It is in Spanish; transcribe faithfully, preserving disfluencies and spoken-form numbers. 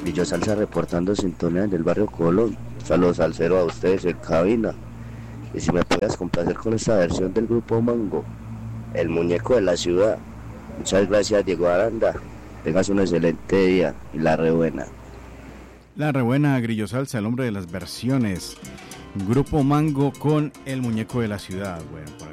Brillo Salsa reportando sintonía del barrio Colón. Saludos al cero a ustedes en cabina. Y si me puedes complacer con esta versión del grupo Mango, El Muñeco de la Ciudad. Muchas gracias, Diego Aranda. Tengas un excelente día y la rebuena. La rebuena, Grillo Salsa, el hombre de las versiones. Grupo Mango con El Muñeco de la Ciudad. Bueno, por